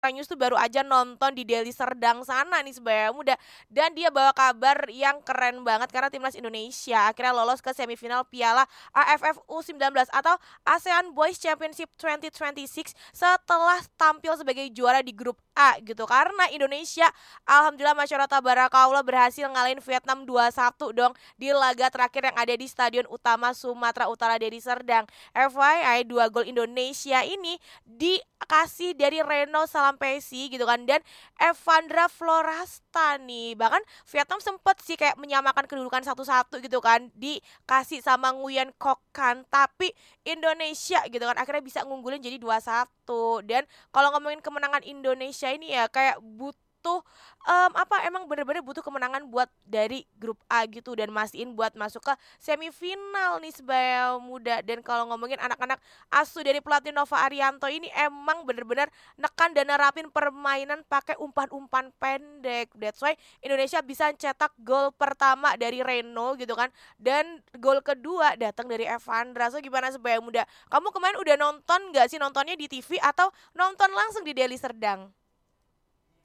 News tuh baru aja nonton di Deli Serdang sana nih Sebaya Muda, dan dia bawa kabar yang keren banget karena timnas Indonesia akhirnya lolos ke semifinal Piala AFF U19 atau ASEAN Boys Championship 2026 setelah tampil sebagai juara di grup A gitu. Karena Indonesia alhamdulillah masyarakat tabarakallah berhasil ngalahin Vietnam 2-1 dong di laga terakhir yang ada di Stadion Utama Sumatera Utara Deli Serdang. FYI, 2 gol Indonesia ini dikasih dari Reno Salampesi gitu kan, dan Evandra Florasta nih. Bahkan Vietnam sempet sih kayak menyamakan kedudukan 1-1 gitu kan, dikasih sama Nguyen Kok Kan, tapi Indonesia gitu kan akhirnya bisa ngunggulin jadi 2-1. Dan kalau ngomongin kemenangan Indonesia ini ya kayak butuh emang bener-bener butuh kemenangan buat dari grup A gitu dan mastiin buat masuk ke semifinal nih Sebaya Muda. Dan kalau ngomongin anak-anak asuh dari pelatih Nova Arianto ini emang bener-bener nekan dan nerapin permainan pakai umpan-umpan pendek. That's why Indonesia bisa cetak gol pertama dari Reno gitu kan, dan gol kedua datang dari Evandra. So gimana Sebaya Muda? Kamu kemarin udah nonton gak sih, nontonnya di TV atau nonton langsung di Deli Serdang?